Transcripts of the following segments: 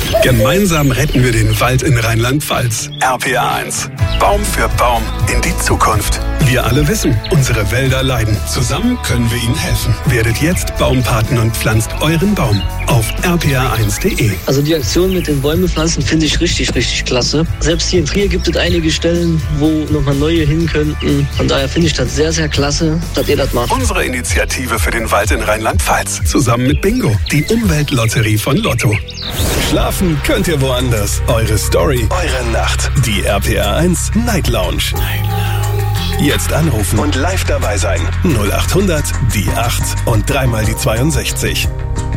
Gemeinsam retten wir den Wald in Rheinland-Pfalz. RPA 1. Baum für Baum in die Zukunft. Wir alle wissen, unsere Wälder leiden. Zusammen können wir ihnen helfen. Werdet jetzt Baumpaten und pflanzt euren Baum auf rpa1.de. Also die Aktion mit den Bäume pflanzen finde ich richtig, richtig klasse. Selbst hier in Trier gibt es einige Stellen, wo nochmal neue hin könnten. Von daher finde ich das sehr, sehr klasse, dass ihr das macht. Unsere Initiative für den Wald in Rheinland-Pfalz. Zusammen mit Bingo, die Umweltlotterie von Lotto. Schlafen könnt ihr woanders. Eure Story, eure Nacht. Die RPA 1 Night Lounge. Jetzt anrufen und live dabei sein. 0800 die 8 und dreimal die 62.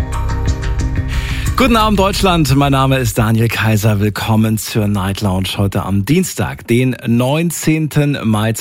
Guten Abend Deutschland, mein Name ist Daniel Kaiser. Willkommen zur Night Lounge heute am Dienstag, den 19. Mai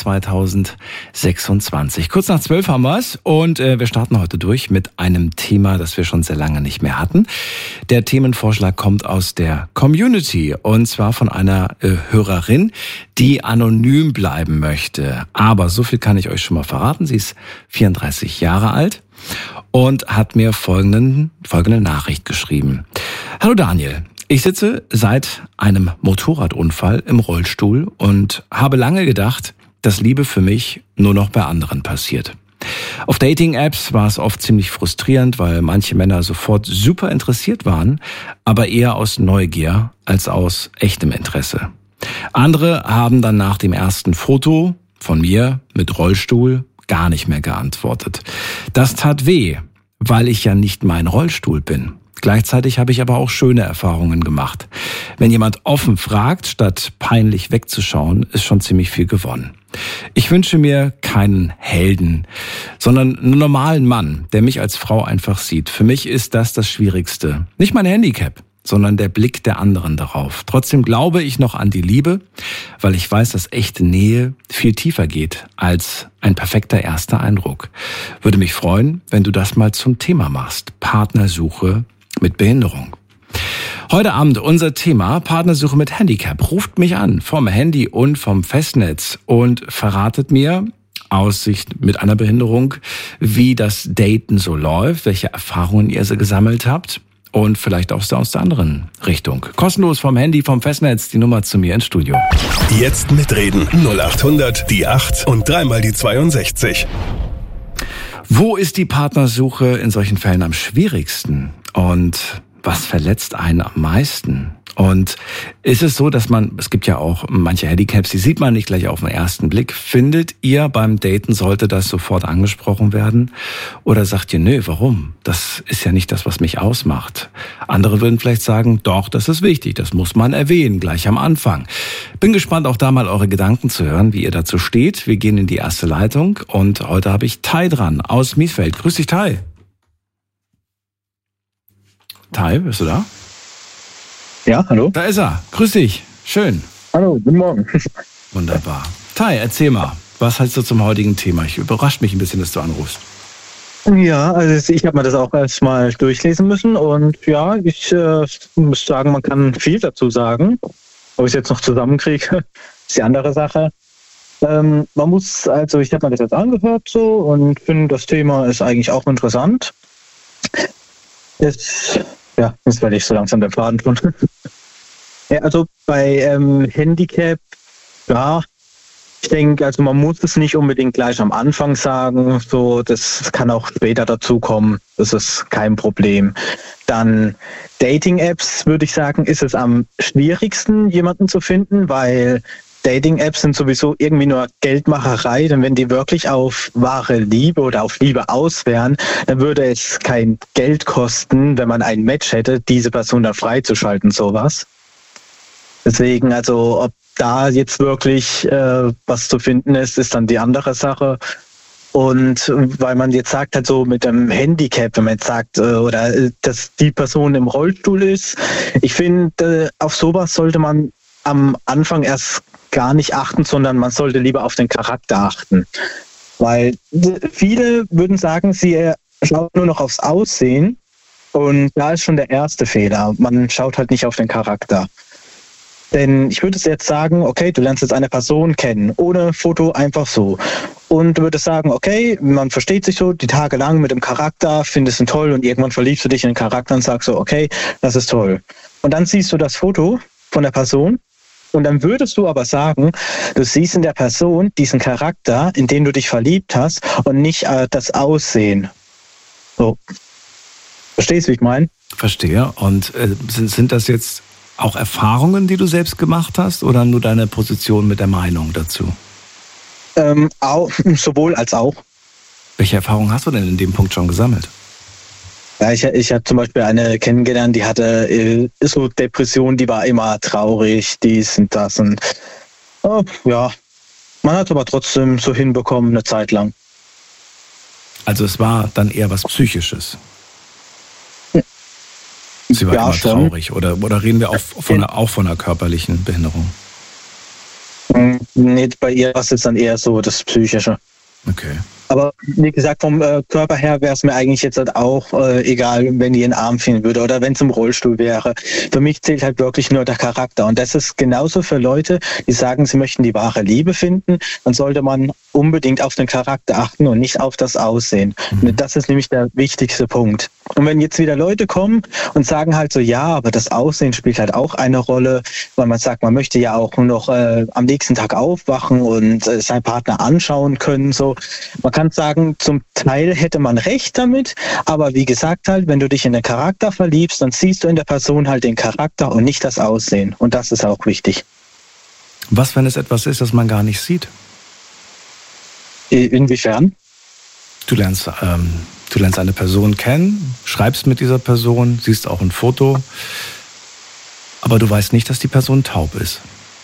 2026. Kurz nach 12 haben wir es und wir starten heute durch mit einem Thema, das wir schon sehr lange nicht mehr hatten. Der Themenvorschlag kommt aus der Community und zwar von einer Hörerin, die anonym bleiben möchte. Aber so viel kann ich euch schon mal verraten. Sie ist 34 Jahre alt. Und hat mir folgende Nachricht geschrieben. Hallo Daniel, ich sitze seit einem Motorradunfall im Rollstuhl und habe lange gedacht, dass Liebe für mich nur noch bei anderen passiert. Auf Dating-Apps war es oft ziemlich frustrierend, weil manche Männer sofort super interessiert waren, aber eher aus Neugier als aus echtem Interesse. Andere haben dann nach dem ersten Foto von mir mit Rollstuhl gar nicht mehr geantwortet. Das tat weh, weil ich ja nicht mein Rollstuhl bin. Gleichzeitig habe ich aber auch schöne Erfahrungen gemacht. Wenn jemand offen fragt, statt peinlich wegzuschauen, ist schon ziemlich viel gewonnen. Ich wünsche mir keinen Helden, sondern einen normalen Mann, der mich als Frau einfach sieht. Für mich ist das Schwierigste. Nicht mein Handicap, sondern der Blick der anderen darauf. Trotzdem glaube ich noch an die Liebe, weil ich weiß, dass echte Nähe viel tiefer geht als ein perfekter erster Eindruck. Würde mich freuen, wenn du das mal zum Thema machst. Partnersuche mit Behinderung. Heute Abend unser Thema Partnersuche mit Handicap. Ruft mich an vom Handy und vom Festnetz und verratet mir aus Sicht mit einer Behinderung, wie das Daten so läuft, welche Erfahrungen ihr so gesammelt habt. Und vielleicht auch aus der anderen Richtung. Kostenlos vom Handy, vom Festnetz, die Nummer zu mir ins Studio. Jetzt mitreden. 0800 die 8 und dreimal die 62. Wo ist die Partnersuche in solchen Fällen am schwierigsten? Und was verletzt einen am meisten? Und ist es so, dass es gibt ja auch manche Handicaps, die sieht man nicht gleich auf den ersten Blick. Findet ihr beim Daten, sollte das sofort angesprochen werden? Oder sagt ihr, nö, warum? Das ist ja nicht das, was mich ausmacht. Andere würden vielleicht sagen, doch, das ist wichtig, das muss man erwähnen, gleich am Anfang. Bin gespannt, auch da mal eure Gedanken zu hören, wie ihr dazu steht. Wir gehen in die erste Leitung und heute habe ich Tai dran aus Miesfeld. Grüß dich, Tai. Tai, bist du da? Ja, hallo. Da ist er. Grüß dich. Schön. Hallo, guten Morgen. Wunderbar. Tai, erzähl mal, was hältst du zum heutigen Thema? Ich überrascht mich ein bisschen, dass du anrufst. Ja, also ich habe mir das auch erst mal durchlesen müssen und ja, ich muss sagen, man kann viel dazu sagen. Ob ich es jetzt noch zusammenkriege, ist die andere Sache. Ich habe mir das jetzt angehört so und finde, das Thema ist eigentlich auch interessant. Jetzt werde ich so langsam der Faden tun. Ja, also bei Handicap, ja, ich denke, also man muss es nicht unbedingt gleich am Anfang sagen, so, das kann auch später dazukommen, das ist kein Problem. Dann Dating-Apps, würde ich sagen, ist es am schwierigsten, jemanden zu finden, weil Dating-Apps sind sowieso irgendwie nur Geldmacherei, denn wenn die wirklich auf wahre Liebe oder auf Liebe aus wären, dann würde es kein Geld kosten, wenn man ein Match hätte, diese Person dann freizuschalten, sowas. Deswegen, also ob da jetzt wirklich was zu finden ist dann die andere Sache. Und weil man jetzt sagt, halt so mit dem Handicap, wenn man jetzt sagt, oder dass die Person im Rollstuhl ist, ich finde, auf sowas sollte man am Anfang erst gar nicht achten, sondern man sollte lieber auf den Charakter achten. Weil viele würden sagen, sie schauen nur noch aufs Aussehen und da ist schon der erste Fehler. Man schaut halt nicht auf den Charakter. Denn ich würde jetzt sagen, okay, du lernst jetzt eine Person kennen, ohne Foto, einfach so. Und du würdest sagen, okay, man versteht sich so die Tage lang mit dem Charakter, findest ihn toll und irgendwann verliebst du dich in den Charakter und sagst so, okay, das ist toll. und dann siehst du das Foto von der Person und dann würdest du aber sagen, du siehst in der Person diesen Charakter, in den du dich verliebt hast und nicht das Aussehen. So. Verstehst du, wie ich meine? Verstehe. Und sind das jetzt auch Erfahrungen, die du selbst gemacht hast oder nur deine Position mit der Meinung dazu? Sowohl als auch. Welche Erfahrungen hast du denn in dem Punkt schon gesammelt? Ja, ich habe zum Beispiel eine kennengelernt, die hatte so Depression, die war immer traurig, dies und das. Und ja, man hat aber trotzdem so hinbekommen eine Zeit lang. Also es war dann eher was Psychisches? Sie war immer traurig oder reden wir auch von einer körperlichen Behinderung? Nee, bei ihr war es jetzt dann eher so das Psychische. Okay. Aber wie gesagt, vom Körper her wäre es mir eigentlich jetzt halt auch egal, wenn die einen Arm fehlen würde oder wenn es im Rollstuhl wäre. Für mich zählt halt wirklich nur der Charakter. Und das ist genauso für Leute, die sagen, sie möchten die wahre Liebe finden. Dann sollte man unbedingt auf den Charakter achten und nicht auf das Aussehen. Mhm. Das ist nämlich der wichtigste Punkt. Und wenn jetzt wieder Leute kommen und sagen halt so, ja, aber das Aussehen spielt halt auch eine Rolle, weil man sagt, man möchte ja auch noch am nächsten Tag aufwachen und seinen Partner anschauen können. So, man kann sagen, zum Teil hätte man recht damit, aber wie gesagt halt, wenn du dich in den Charakter verliebst, dann siehst du in der Person halt den Charakter und nicht das Aussehen. Und das ist auch wichtig. Was, wenn es etwas ist, das man gar nicht sieht? Inwiefern? Du lernst eine Person kennen, schreibst mit dieser Person, siehst auch ein Foto, aber du weißt nicht, dass die Person taub ist.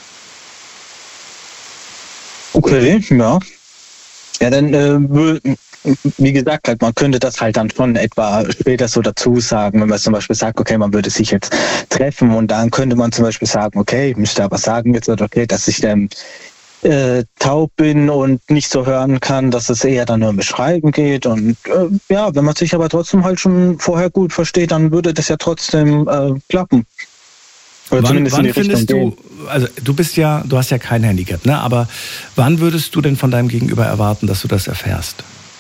Okay, ja. Ja, dann, wie gesagt, halt, man könnte das halt dann schon etwa später so dazu sagen, wenn man zum Beispiel sagt, okay, man würde sich jetzt treffen und dann könnte man zum Beispiel sagen, okay, ich müsste aber sagen jetzt, okay, dass ich taub bin und nicht so hören kann, dass es eher dann nur um Beschreiben geht und ja, wenn man sich aber trotzdem halt schon vorher gut versteht, dann würde das ja trotzdem klappen. Wann findest du, also du hast ja kein Handicap, ne? Aber wann würdest du denn von deinem Gegenüber erwarten, dass du das erfährst?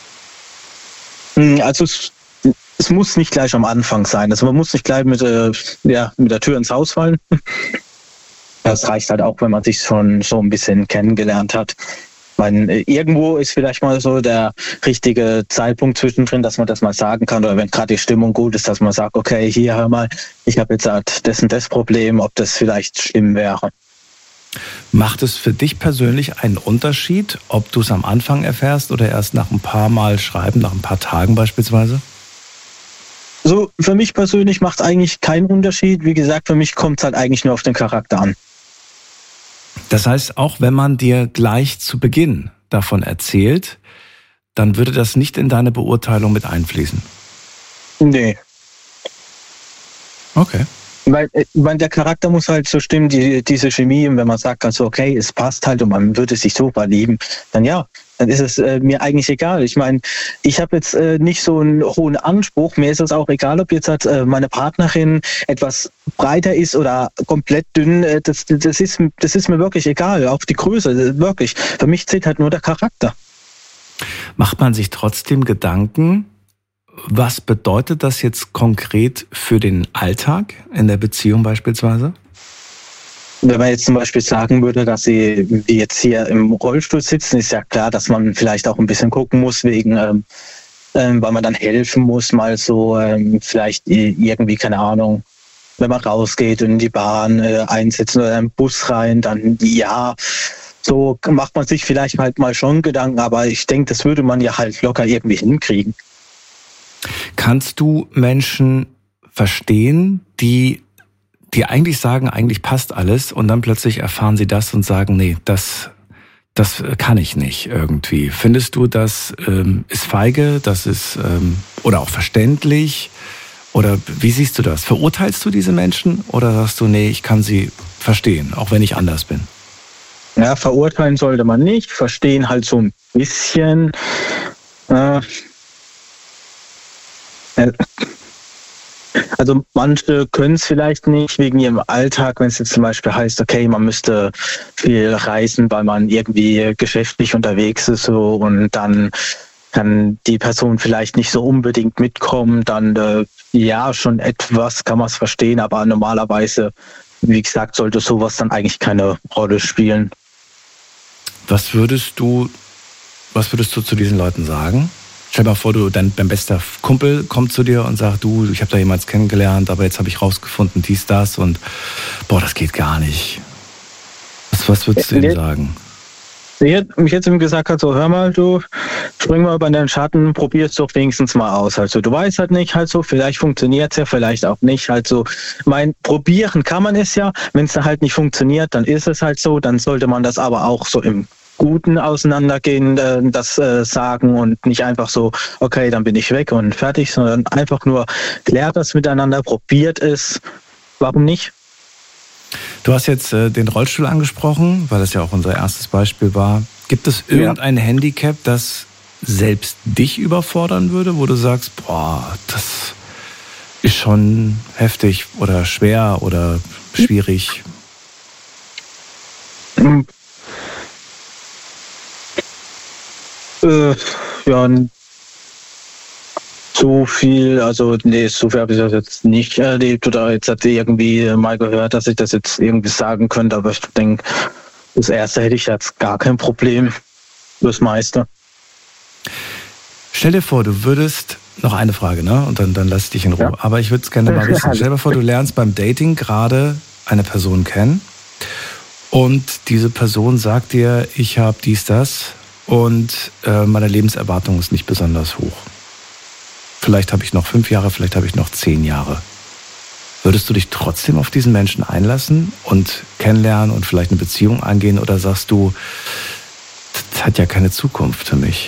Also es muss nicht gleich am Anfang sein. Also man muss nicht gleich mit der Tür ins Haus fallen. Das reicht halt auch, wenn man sich schon so ein bisschen kennengelernt hat. Irgendwo ist vielleicht mal so der richtige Zeitpunkt zwischendrin, dass man das mal sagen kann, oder wenn gerade die Stimmung gut ist, dass man sagt, okay, hier, hör mal, ich habe jetzt halt das und das Problem, ob das vielleicht schlimm wäre. Macht es für dich persönlich einen Unterschied, ob du es am Anfang erfährst oder erst nach ein paar Mal schreiben, nach ein paar Tagen beispielsweise? So, für mich persönlich macht es eigentlich keinen Unterschied. Wie gesagt, für mich kommt es halt eigentlich nur auf den Charakter an. Das heißt, auch wenn man dir gleich zu Beginn davon erzählt, dann würde das nicht in deine Beurteilung mit einfließen? Nee. Okay. Weil der Charakter muss halt so stimmen, diese Chemie, und wenn man sagt also, okay, es passt halt und man würde sich so verlieben, dann ja, dann ist es mir eigentlich egal. Ich meine, ich habe jetzt nicht so einen hohen Anspruch. Mir ist es auch egal, ob jetzt halt, meine Partnerin etwas breiter ist oder komplett dünn. Das ist mir wirklich egal. Auch die Größe, wirklich. Für mich zählt halt nur der Charakter. Macht man sich trotzdem Gedanken, was bedeutet das jetzt konkret für den Alltag in der Beziehung beispielsweise? Wenn man jetzt zum Beispiel sagen würde, dass sie wie jetzt hier im Rollstuhl sitzen, ist ja klar, dass man vielleicht auch ein bisschen gucken muss, weil man dann helfen muss, mal so vielleicht irgendwie, keine Ahnung, wenn man rausgeht und in die Bahn einsetzen oder in den Bus rein, dann ja, so macht man sich vielleicht halt mal schon Gedanken, aber ich denke, das würde man ja halt locker irgendwie hinkriegen. Kannst du Menschen verstehen, die eigentlich sagen, eigentlich passt alles und dann plötzlich erfahren sie das und sagen, nee, das kann ich nicht irgendwie. Findest du, das ist feige, das ist oder auch verständlich? Oder wie siehst du das? Verurteilst du diese Menschen oder sagst du, nee, ich kann sie verstehen, auch wenn ich anders bin? Ja, verurteilen sollte man nicht, verstehen halt so ein bisschen. Also manche können es vielleicht nicht wegen ihrem Alltag, wenn es jetzt zum Beispiel heißt, okay, man müsste viel reisen, weil man irgendwie geschäftlich unterwegs ist so, und dann kann die Person vielleicht nicht so unbedingt mitkommen, dann ja, schon etwas kann man es verstehen, aber normalerweise, wie gesagt, sollte sowas dann eigentlich keine Rolle spielen. Was würdest du zu diesen Leuten sagen? Stell dir mal vor, dein bester Kumpel kommt zu dir und sagt, du, ich habe da jemanden kennengelernt, aber jetzt habe ich rausgefunden, dies, das und das geht gar nicht. Was würdest du ihm sagen? Ich hätte ihm gesagt, so, hör mal, du, spring mal über deinen Schatten, probier es doch wenigstens mal aus. Also, du weißt halt nicht, halt so, vielleicht funktioniert es ja, vielleicht auch nicht. Halt so, probieren kann man es ja. Wenn es dann halt nicht funktioniert, dann ist es halt so. Dann sollte man das aber auch so im Guten auseinandergehen, das sagen und nicht einfach so, okay, dann bin ich weg und fertig, sondern einfach nur klärt das miteinander, probiert es. Warum nicht? Du hast jetzt den Rollstuhl angesprochen, weil das ja auch unser erstes Beispiel war. Gibt es irgendein Handicap, das selbst dich überfordern würde, wo du sagst, das ist schon heftig oder schwer oder schwierig? So viel habe ich das jetzt nicht erlebt oder jetzt hat irgendwie mal gehört, dass ich das jetzt irgendwie sagen könnte, aber ich denke, das erste hätte ich jetzt gar kein Problem, das meiste. Stell dir vor, du würdest, noch eine Frage, ne? Und dann lass ich dich in Ruhe, aber ich würde es gerne mal wissen. Stell dir vor, du lernst beim Dating gerade eine Person kennen und diese Person sagt dir, ich habe dies, das und meine Lebenserwartung ist nicht besonders hoch. Vielleicht habe ich noch 5 Jahre, vielleicht habe ich noch 10 Jahre. Würdest du dich trotzdem auf diesen Menschen einlassen und kennenlernen und vielleicht eine Beziehung eingehen oder sagst du, das hat ja keine Zukunft für mich?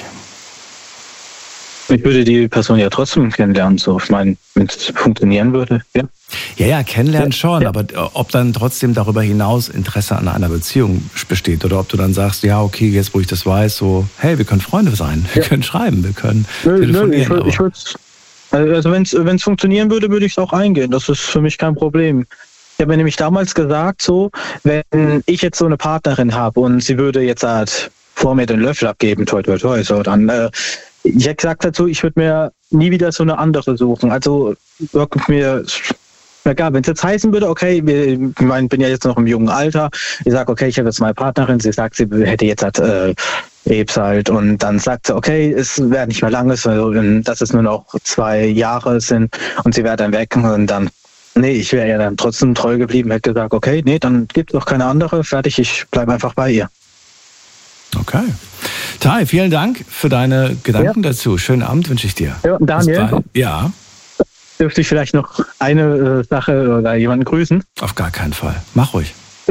Ich würde die Person ja trotzdem kennenlernen, so. Ich meine, wenn es funktionieren würde, ja. Ja, kennenlernen schon, aber ob dann trotzdem darüber hinaus Interesse an einer Beziehung besteht oder ob du dann sagst, ja, okay, jetzt wo ich das weiß, so, hey, wir können Freunde sein, wir können schreiben, wir können telefonieren. Also wenn es funktionieren würde, würde ich es auch eingehen. Das ist für mich kein Problem. Ich habe mir nämlich damals gesagt, so, wenn ich jetzt so eine Partnerin habe und sie würde jetzt halt vor mir den Löffel abgeben, toi, toi, toi, so, dann ich hätte gesagt dazu, ich würde mir nie wieder so eine andere suchen. Also wirklich mir, egal, wenn es jetzt heißen würde, okay, ich bin ja jetzt noch im jungen Alter, ich sage, okay, ich habe jetzt meine Partnerin, sie sagt, sie hätte jetzt halt Krebs halt und dann sagt sie, okay, es wäre nicht mehr lange, dass es nur noch 2 Jahre sind und sie wäre dann weg und dann, nee, ich wäre ja dann trotzdem treu geblieben, hätte gesagt, okay, nee, dann gibt es noch keine andere, fertig, ich bleibe einfach bei ihr. Okay. Tai, vielen Dank für deine Gedanken dazu. Schönen Abend wünsche ich dir. Ja, Daniel? Ja. Dürfte ich vielleicht noch eine Sache oder jemanden grüßen? Auf gar keinen Fall. Mach ruhig.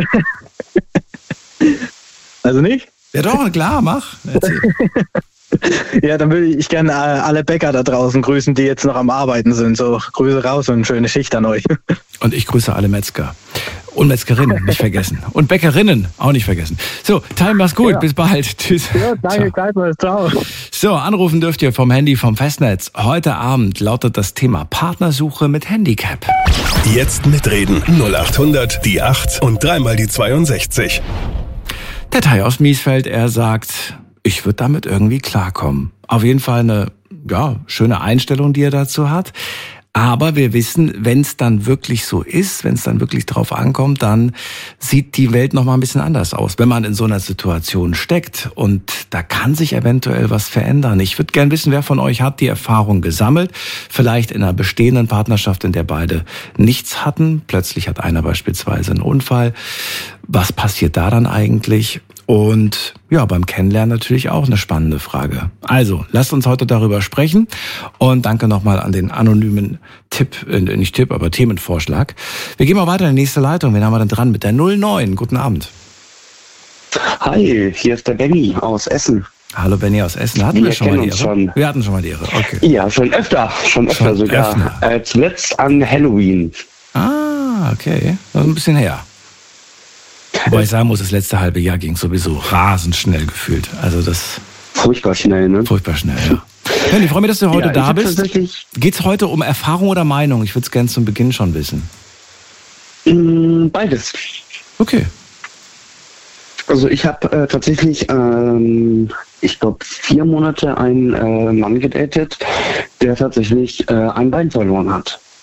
Also nicht? Ja doch, klar, mach. Erzähl. Ja, dann würde ich gerne alle Bäcker da draußen grüßen, die jetzt noch am Arbeiten sind. So, Grüße raus und schöne Schicht an euch. Und ich grüße alle Metzger. Und Metzgerinnen, nicht vergessen. Und Bäckerinnen, auch nicht vergessen. So, Tai, mach's gut. Ja. Bis bald. Tschüss. Ja, danke, gleichfalls. Ciao. So, anrufen dürft ihr vom Handy, vom Festnetz. Heute Abend lautet das Thema Partnersuche mit Handicap. Jetzt mitreden. 0800 die 8 und 3 die 62. Der Tai aus Miesfeld, er sagt, ich würde damit irgendwie klarkommen. Auf jeden Fall eine schöne Einstellung, die er dazu hat. Aber wir wissen, wenn es dann wirklich so ist, wenn es dann wirklich drauf ankommt, dann sieht die Welt noch mal ein bisschen anders aus, wenn man in so einer Situation steckt. Und da kann sich eventuell was verändern. Ich würde gern wissen, wer von euch hat die Erfahrung gesammelt. Vielleicht in einer bestehenden Partnerschaft, in der beide nichts hatten. Plötzlich hat einer beispielsweise einen Unfall. Was passiert da dann eigentlich? Und ja, beim Kennenlernen natürlich auch eine spannende Frage. Also, lasst uns heute darüber sprechen und danke nochmal an den anonymen Themenvorschlag. Wir gehen mal weiter in die nächste Leitung. Wen haben wir denn dran mit der 09? Guten Abend. Hi, hier ist der Benny aus Essen. Hallo Benny aus Essen. Hatten wir schon mal die Ehre? Wir hatten schon mal die Ehre, okay. Ja, schon öfter sogar. Zuletzt an Halloween. Ah, okay. Das ist ein bisschen her. Wobei ich sagen muss, das letzte halbe Jahr ging sowieso rasend schnell gefühlt. Also das... Furchtbar schnell, ne? Furchtbar schnell, ja. Benni, ich freue mich, dass du heute da bist. Geht es heute um Erfahrung oder Meinung? Ich würde es gerne zum Beginn schon wissen. Beides. Okay. Also ich habe tatsächlich, ich glaube 4 Monate einen Mann gedatet, der tatsächlich ein Bein verloren hat.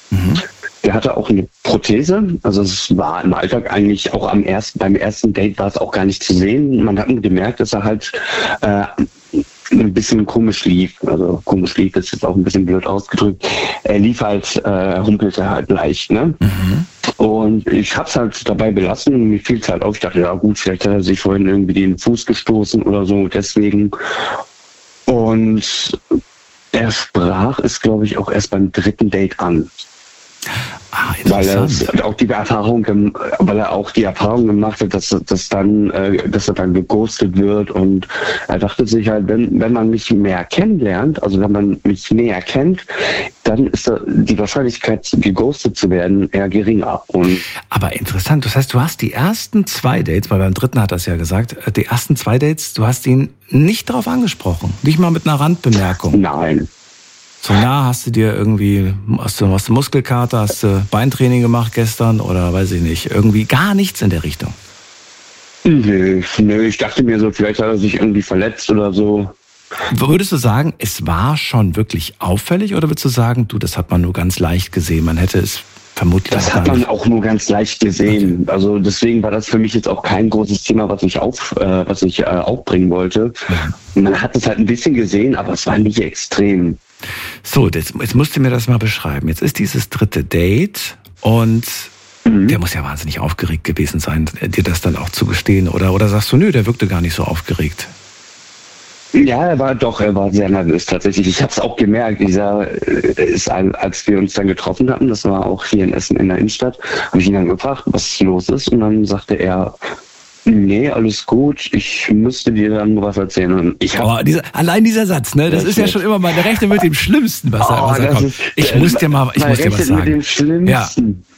Der hatte auch eine Prothese, also es war im Alltag eigentlich auch beim ersten Date war es auch gar nicht zu sehen. Man hat nur gemerkt, dass er halt ein bisschen komisch lief. Also komisch lief ist jetzt auch ein bisschen blöd ausgedrückt. Er lief halt, humpelte halt leicht, ne? Und ich hab's halt dabei belassen und mir fiel es halt auf. Ich dachte, ja gut, vielleicht hat er sich vorhin irgendwie den Fuß gestoßen oder so, deswegen. Und er sprach es, glaube ich, auch erst beim 3. Date an. Weil er auch die Erfahrung gemacht hat, dass er dann geghostet wird, und er dachte sich halt, wenn man mich mehr kennenlernt, also wenn man mich näher kennt, dann ist die Wahrscheinlichkeit, geghostet zu werden, eher geringer. Aber interessant, das heißt, du hast die ersten 2 Dates, weil beim 3. hat er es ja gesagt, die ersten 2 Dates, du hast ihn nicht darauf angesprochen, nicht mal mit einer Randbemerkung. Nein. So nah hast du dir irgendwie, hast du Muskelkater, hast du Beintraining gemacht gestern oder weiß ich nicht, irgendwie gar nichts in der Richtung? Nö, ich dachte mir so, vielleicht hat er sich irgendwie verletzt oder so. Würdest du sagen, es war schon wirklich auffällig, oder würdest du sagen, das hat man nur ganz leicht gesehen, man hätte es vermutlich... Das hat man auch nur ganz leicht gesehen. Okay. Also deswegen war das für mich jetzt auch kein großes Thema, was ich aufbringen wollte. Man hat es halt ein bisschen gesehen, aber es war nicht extrem. So, jetzt musst du mir das mal beschreiben. Jetzt ist dieses 3. Date und der muss ja wahnsinnig aufgeregt gewesen sein, dir das dann auch zu gestehen. Oder sagst du, nö, der wirkte gar nicht so aufgeregt? Ja, er war sehr nervös tatsächlich. Ich habe es auch gemerkt, als wir uns dann getroffen hatten, das war auch hier in Essen in der Innenstadt, habe ich ihn dann gefragt, was los ist, und dann sagte er, nee, alles gut, ich müsste dir dann nur was erzählen. Und allein dieser Satz, ne? Das ist ja schon immer mal, der rechnet mit dem Schlimmsten, was er kommt. Ich muss dir was sagen. Mit dem Schlimmsten. Ja.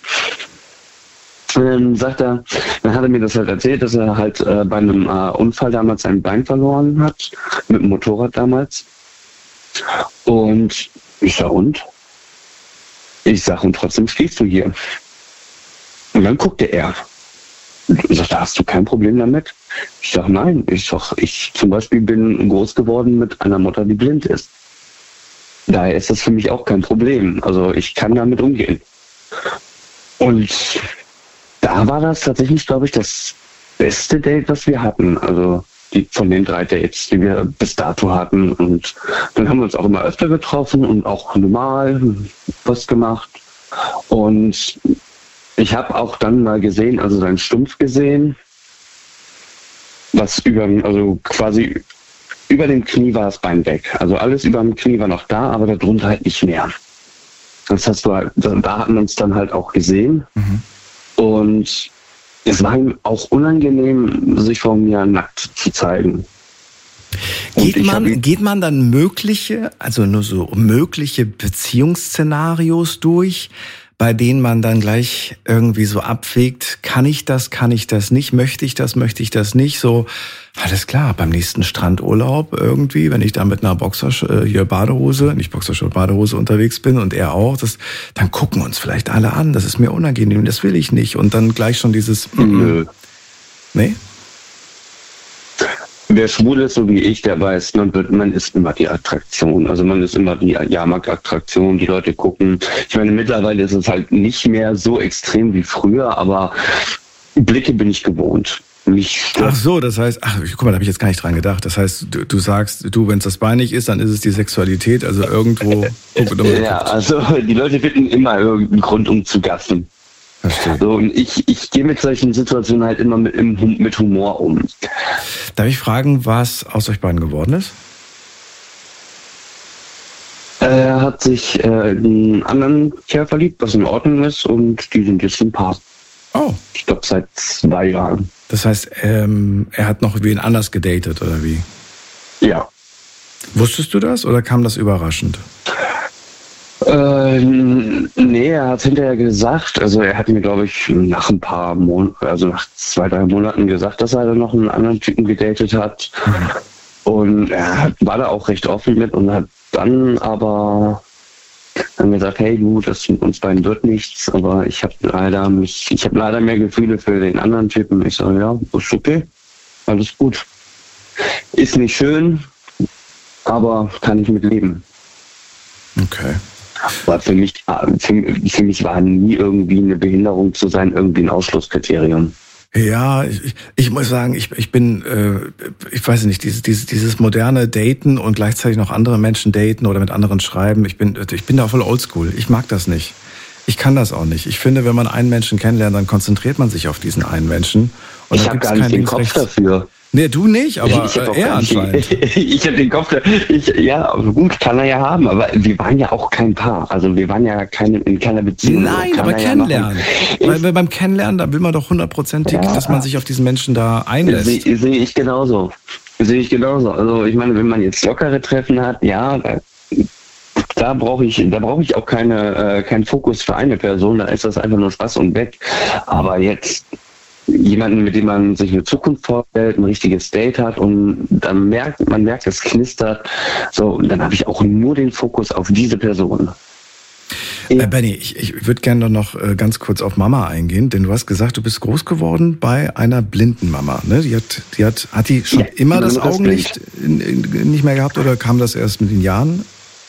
Dann hat er mir das halt erzählt, dass er halt bei einem Unfall damals sein Bein verloren hat, mit dem Motorrad damals. Und ich sag, und trotzdem stehst du hier. Und dann guckte er. Ich sagte, hast du kein Problem damit? Ich sag, nein. Ich zum Beispiel bin groß geworden mit einer Mutter, die blind ist. Daher ist das für mich auch kein Problem. Also ich kann damit umgehen. Und da war das tatsächlich, glaube ich, das beste Date, was wir hatten. Also von den 3 Dates, die wir bis dato hatten. Und dann haben wir uns auch immer öfter getroffen und auch normal was gemacht. Und ich habe auch dann mal gesehen, also seinen Stumpf gesehen, quasi über dem Knie war das Bein weg. Also alles über dem Knie war noch da, aber darunter halt nicht mehr. Das heißt, da hatten wir uns dann halt auch gesehen. Und es war ihm auch unangenehm, sich vor mir nackt zu zeigen. Geht man dann mögliche Beziehungsszenarios durch, bei denen man dann gleich irgendwie so abwägt, kann ich das nicht, möchte ich das nicht, so, alles klar, beim nächsten Strandurlaub irgendwie, wenn ich da mit einer Badehose unterwegs bin und er auch, dann gucken uns vielleicht alle an, das ist mir unangenehm, das will ich nicht, und dann gleich schon dieses, nee? Wer schwul ist, so wie ich, der weiß, man ist immer die Attraktion. Also man ist immer die Jahrmarktattraktion, die Leute gucken. Ich meine, mittlerweile ist es halt nicht mehr so extrem wie früher, aber Blicke bin ich gewohnt. Ach so, das heißt, guck mal, da habe ich jetzt gar nicht dran gedacht. Das heißt, du sagst, wenn es das Bein nicht ist, dann ist es die Sexualität, also irgendwo... Ja, also die Leute finden immer irgendeinen Grund, um zu gaffen. So, und ich gehe mit solchen Situationen halt immer mit Humor um. Darf ich fragen, was aus euch beiden geworden ist? Er hat sich in einen anderen Kerl verliebt, was in Ordnung ist, und die sind jetzt ein Paar. Oh. Ich glaube seit 2 Jahren. Das heißt, er hat noch wen anders gedatet, oder wie? Ja. Wusstest du das oder kam das überraschend? Nee, er hat hinterher gesagt, also er hat mir, glaube ich, nach ein paar Monaten, also nach 2, 3 Monaten gesagt, dass er dann noch einen anderen Typen gedatet hat. Und er war da auch recht offen mit und hat dann aber gesagt, hey du, das mit uns beiden wird nichts, aber ich habe leider mehr Gefühle für den anderen Typen. Ich sage, ja, ist okay, alles gut. Ist nicht schön, aber kann ich mit leben. Okay. Aber für mich war nie irgendwie eine Behinderung zu sein, irgendwie ein Ausschlusskriterium. Ja, ich muss sagen, ich bin, ich weiß nicht, dieses moderne Daten und gleichzeitig noch andere Menschen daten oder mit anderen schreiben, ich bin da voll oldschool. Ich mag das nicht. Ich kann das auch nicht. Ich finde, wenn man einen Menschen kennenlernt, dann konzentriert man sich auf diesen einen Menschen. Und ich habe gar nicht den Kopf dafür. Nee, du nicht, aber er anscheinend. Ich habe den Kopf, ja, gut, kann er ja haben, aber wir waren ja auch kein Paar. Also wir waren ja in keiner Beziehung. Nein, aber kennenlernen. Weil beim Kennenlernen, da will man doch 100%, dass man sich auf diesen Menschen da einlässt. Sehe ich genauso. Also ich meine, wenn man jetzt lockere Treffen hat, ja, da brauche ich auch keinen Fokus für eine Person, da ist das einfach nur Spaß und weg. Aber jetzt jemanden, mit dem man sich eine Zukunft vorstellt, ein richtiges Date hat und dann man merkt, es knistert, so, und dann habe ich auch nur den Fokus auf diese Person. Benny, ich würde gerne noch ganz kurz auf Mama eingehen, denn du hast gesagt, du bist groß geworden bei einer blinden Mama. Ne? Hat die schon immer das Augenlicht nicht mehr gehabt oder kam das erst mit den Jahren?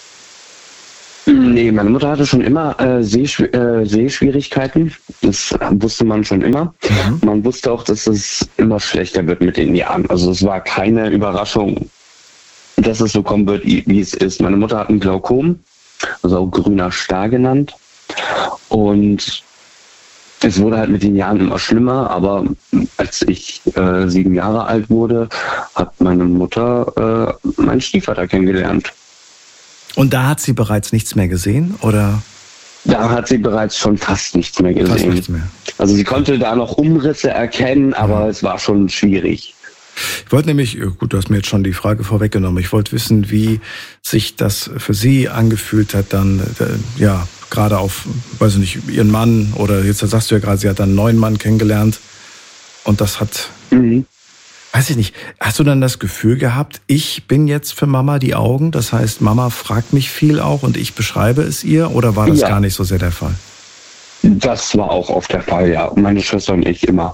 Nee, meine Mutter hatte schon immer Sehschwierigkeiten. Das wusste man schon immer. Mhm. Man wusste auch, dass es immer schlechter wird mit den Jahren. Also es war keine Überraschung, dass es so kommen wird, wie es ist. Meine Mutter hat ein Glaukom, also auch grüner Star genannt. Und es wurde halt mit den Jahren immer schlimmer. Aber als ich 7 Jahre alt wurde, hat meine Mutter meinen Stiefvater kennengelernt. Und da hat sie bereits nichts mehr gesehen, oder? Da hat sie bereits schon fast nichts mehr gesehen. Fast nichts mehr. Also sie konnte da noch Umrisse erkennen, aber es war schon schwierig. Ich wollte nämlich, gut, du hast mir jetzt schon die Frage vorweggenommen, ich wollte wissen, wie sich das für sie angefühlt hat, dann, ja, gerade auf, weiß ich nicht, ihren Mann, oder jetzt sagst du ja gerade, sie hat einen neuen Mann kennengelernt und das hat... Weiß ich nicht, hast du dann das Gefühl gehabt, ich bin jetzt für Mama die Augen? Das heißt, Mama fragt mich viel auch und ich beschreibe es ihr? Oder war das gar nicht so sehr der Fall? Das war auch oft der Fall, ja. Meine Schwester und ich immer.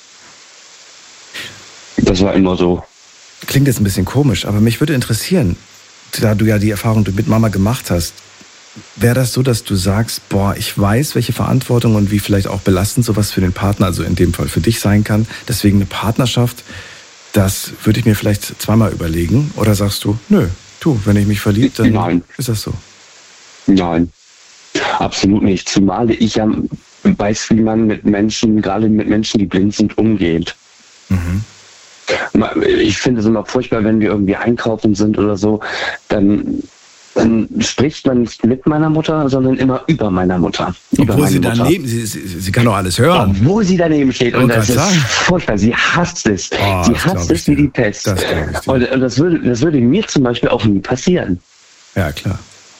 Das war immer so. Klingt jetzt ein bisschen komisch, aber mich würde interessieren, da du ja die Erfahrung mit Mama gemacht hast, wäre das so, dass du sagst, boah, ich weiß, welche Verantwortung und wie vielleicht auch belastend sowas für den Partner, also in dem Fall für dich sein kann, deswegen eine Partnerschaft, das würde ich mir vielleicht zweimal überlegen. Oder sagst du, nö, wenn ich mich verliebe, dann ist das so? Nein, absolut nicht. Zumal ich ja weiß, wie man mit Menschen, gerade mit Menschen, die blind sind, umgeht. Mhm. Ich finde es immer furchtbar, wenn wir irgendwie einkaufen sind oder so, dann spricht man nicht mit meiner Mutter, sondern immer über meiner Mutter. Obwohl sie daneben, sie kann doch alles hören. Obwohl sie daneben steht. Und das ist furchtbar. Sie hasst es. Sie hasst es wie die Pest. Und das würde mir zum Beispiel auch nie passieren. Ja, klar.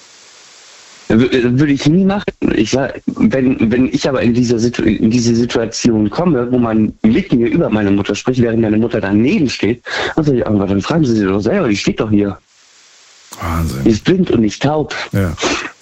Würde ich nie machen. Ich sag, wenn ich aber in diese Situation komme, wo man mit mir über meine Mutter spricht, während meine Mutter daneben steht, dann fragen Sie doch selber, die steht doch hier. Wahnsinn. Die ist blind und nicht taub. Ja.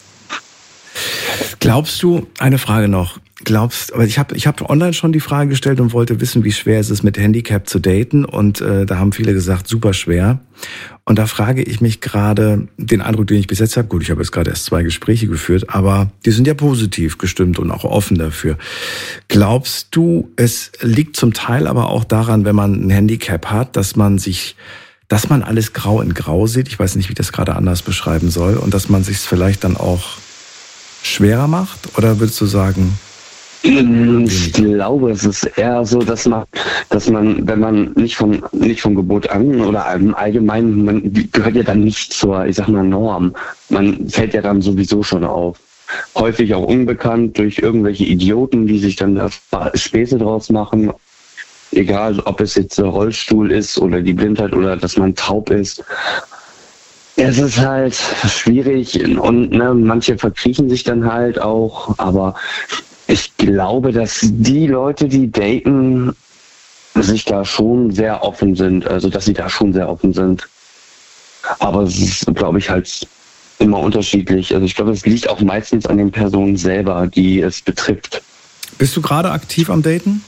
Glaubst du, eine Frage noch, aber ich hab online schon die Frage gestellt und wollte wissen, wie schwer ist es mit Handicap zu daten, und da haben viele gesagt, super schwer. Und da frage ich mich gerade, den Eindruck, den ich bis jetzt habe, gut, ich habe jetzt gerade erst 2 Gespräche geführt, aber die sind ja positiv gestimmt und auch offen dafür. Glaubst du, es liegt zum Teil aber auch daran, wenn man ein Handicap hat, dass man alles grau in grau sieht, ich weiß nicht, wie ich das gerade anders beschreiben soll, und dass man sich es vielleicht dann auch schwerer macht? Oder würdest du sagen... Ich glaube, es ist eher so, dass man, wenn man nicht von Geburt an oder im Allgemeinen, man gehört ja dann nicht zur, ich sag mal, Norm. Man fällt ja dann sowieso schon auf. Häufig auch unbekannt durch irgendwelche Idioten, die sich dann da Späße draus machen. Egal, ob es jetzt der Rollstuhl ist oder die Blindheit oder dass man taub ist. Es ist halt schwierig und manche verkriechen sich dann halt auch, aber ich glaube, dass die Leute, die daten, sich da schon sehr offen sind, also dass sie da schon sehr offen sind. Aber es ist, glaube ich, halt immer unterschiedlich. Also ich glaube, es liegt auch meistens an den Personen selber, die es betrifft. Bist du gerade aktiv am Daten?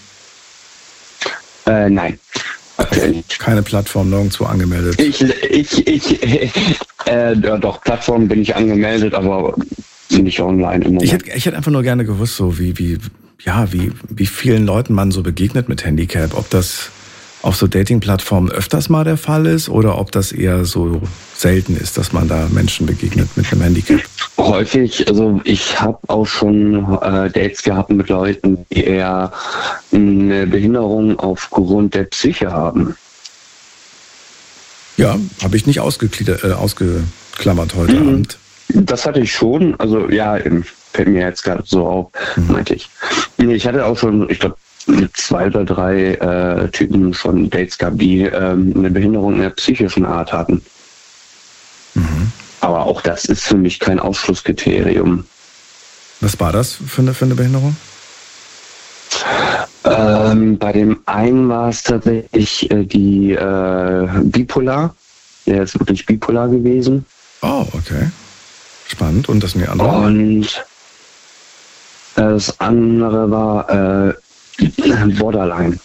Nein. Okay. Keine Plattform, nirgendwo angemeldet? Doch, Plattform bin ich angemeldet, aber nicht online im Moment. Ich hätte einfach nur gerne gewusst, so wie vielen Leuten man so begegnet mit Handicap. Ob das auf so Dating-Plattformen öfters mal der Fall ist oder ob das eher so selten ist, dass man da Menschen begegnet mit einem Handicap. Häufig, also ich habe auch schon Dates gehabt mit Leuten, die eher eine Behinderung aufgrund der Psyche haben. Ja, habe ich nicht ausgeklammert heute Abend. Das hatte ich schon, also ja, fällt mir jetzt gerade so auf, meinte ich. Ich hatte auch schon, ich glaube, mit 2 oder 3 Typen schon Dates gehabt, die eine Behinderung in der psychischen Art hatten. Mhm. Aber auch das ist für mich kein Ausschlusskriterium. Was war das für eine Behinderung? Bei dem einen war es tatsächlich die Bipolar. Der ist wirklich bipolar gewesen. Oh, okay. Spannend. Und das sind die anderen? Und das andere war Borderline.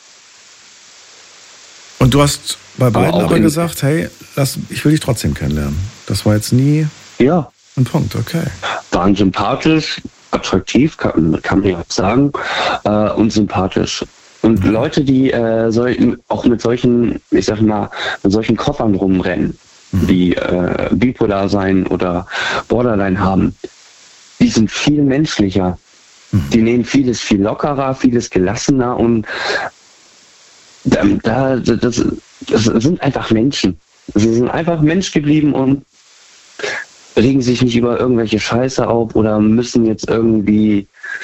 Und du hast bei beiden aber gesagt, hey, ich will dich trotzdem kennenlernen. Das war jetzt nie ein Punkt, okay. Waren sympathisch, attraktiv, kann man ja sagen, und sympathisch. Und Leute, die auch mit solchen, ich sag mal, mit solchen Koffern rumrennen, die bipolar sein oder Borderline haben, die sind viel menschlicher. Die nehmen vieles viel lockerer, vieles gelassener und das sind einfach Menschen. Sie sind einfach Mensch geblieben und regen sich nicht über irgendwelche Scheiße auf oder müssen jetzt irgendwie.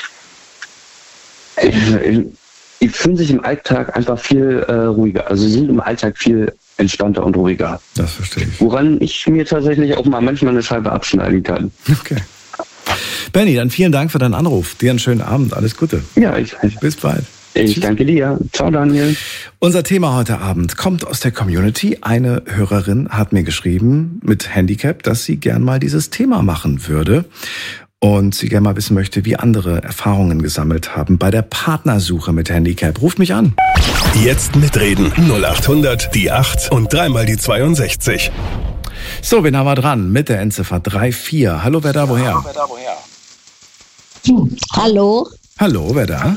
Die fühlen sich im Alltag einfach viel ruhiger. Also sie sind im Alltag viel entspannter und ruhiger. Das verstehe ich. Woran ich mir tatsächlich auch manchmal eine Scheibe abschneiden kann. Okay. Benny, dann vielen Dank für deinen Anruf. Dir einen schönen Abend. Alles Gute. Ja, bis bald. Ich danke dir. Ciao, Daniel. Unser Thema heute Abend kommt aus der Community. Eine Hörerin hat mir geschrieben mit Handicap, dass sie gern mal dieses Thema machen würde und sie gern mal wissen möchte, wie andere Erfahrungen gesammelt haben bei der Partnersuche mit Handicap. Ruft mich an. Jetzt mitreden. 0800 die 8 und 3 die 62. So, wen haben wir dran? Mit der Endziffer 34. Hallo, wer da, woher? Hallo? Hallo, wer da?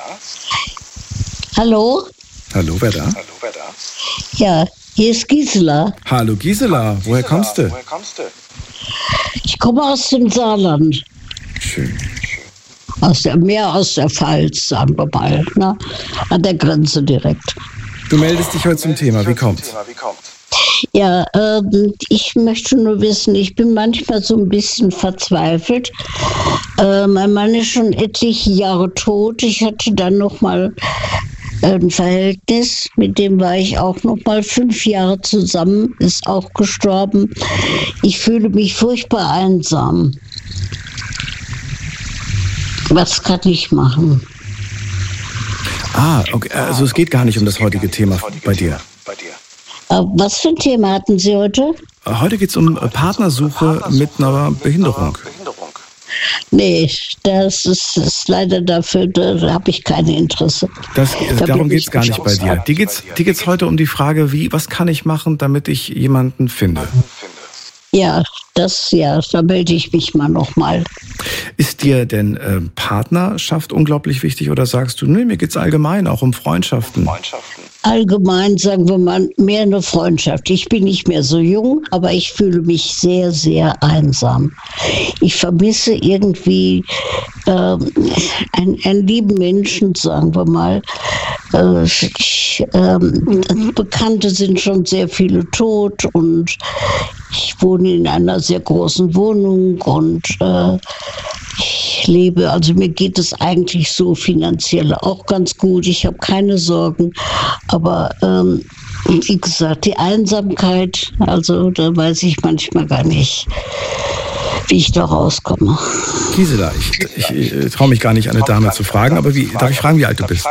Hallo? Hallo, wer da? Ja, hier ist Gisela. Hallo, Gisela. Woher kommst du? Ich komme aus dem Saarland. Schön. Mehr aus der Pfalz, sagen wir mal. Ne? An der Grenze direkt. Du meldest dich heute zum Thema. Wie kommt's? Ja, ich möchte nur wissen, ich bin manchmal so ein bisschen verzweifelt. Mein Mann ist schon etliche Jahre tot. Ich hatte dann noch mal ein Verhältnis, mit dem war ich auch noch mal 5 Jahre zusammen, ist auch gestorben. Ich fühle mich furchtbar einsam. Was kann ich machen? Okay. Also es geht gar nicht um das heutige Thema bei dir. Was für ein Thema hatten Sie heute? Heute geht es um Partnersuche mit einer Behinderung. Nee, das ist leider dafür, da habe ich kein Interesse. Darum geht es gar nicht bei dir. Dir geht's heute um die Frage, was kann ich machen, damit ich jemanden finde? Ja, da melde ich mich mal nochmal. Ist dir denn Partnerschaft unglaublich wichtig oder sagst du, nee, mir geht's allgemein auch um Freundschaften? Allgemein, sagen wir mal, mehr eine Freundschaft. Ich bin nicht mehr so jung, aber ich fühle mich sehr, sehr einsam. Ich vermisse irgendwie einen lieben Menschen, sagen wir mal. Bekannte sind schon sehr viele tot und ich wohne in einer sehr großen Wohnung und ich lebe, also mir geht es eigentlich so finanziell auch ganz gut. Ich habe keine Sorgen, aber wie gesagt, die Einsamkeit, also da weiß ich manchmal gar nicht, wie ich da rauskomme. Gisela, ich traue mich gar nicht, eine Dame zu fragen, aber darf ich fragen, wie alt du bist?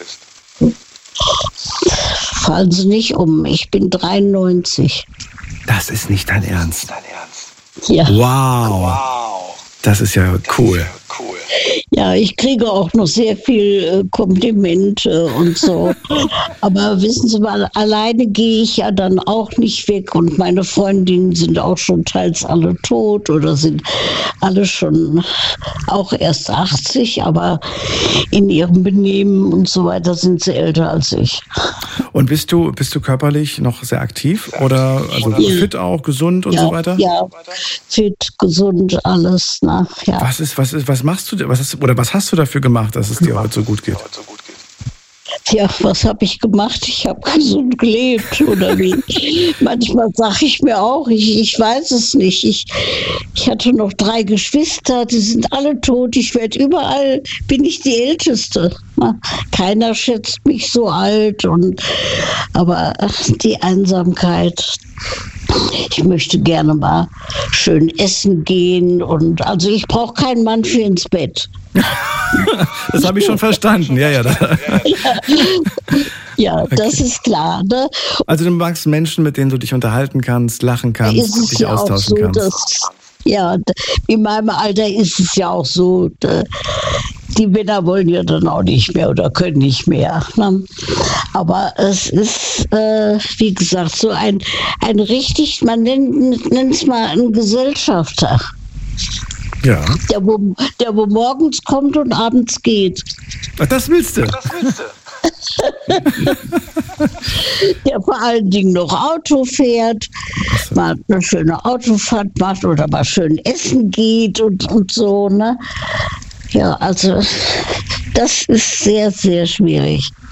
Fallen Sie nicht um, ich bin 93. Das ist nicht dein Ernst? Ja. Wow. Das ist ja cool. Ja, ich kriege auch noch sehr viel Komplimente und so. Aber wissen Sie mal, alleine gehe ich ja dann auch nicht weg. Und meine Freundinnen sind auch schon teils alle tot oder sind alle schon auch erst 80. Aber in ihrem Benehmen und so weiter sind sie älter als ich. Und bist du körperlich noch sehr aktiv oder also fit auch, gesund und so weiter? Ja, fit, gesund, alles. Na, ja. Was machst du, was hast du dafür gemacht, dass es dir heute so gut geht? Ja, was habe ich gemacht? Ich habe gesund gelebt oder wie? Manchmal sage ich mir auch, ich weiß es nicht. Ich hatte noch 3 Geschwister, die sind alle tot. Ich werde überall, bin ich die Älteste. Keiner schätzt mich so alt. Aber die Einsamkeit, ich möchte gerne mal schön essen gehen. Und also ich brauche keinen Mann für ins Bett. Das habe ich schon verstanden, ja. Ja, okay. Das ist klar. Ne? Also du magst Menschen, mit denen du dich unterhalten kannst, lachen kannst, dich austauschen kannst. In meinem Alter ist es ja auch so, die Männer wollen ja dann auch nicht mehr oder können nicht mehr. Ne? Aber es ist, wie gesagt, so ein richtig, man nennt es mal ein Gesellschafter. Ja. Der wo morgens kommt und abends geht. Ach, das willst du? Der vor allen Dingen noch Auto fährt, mal eine schöne Autofahrt macht oder mal schön essen geht und so, ne? Ja, also das ist sehr, sehr schwierig.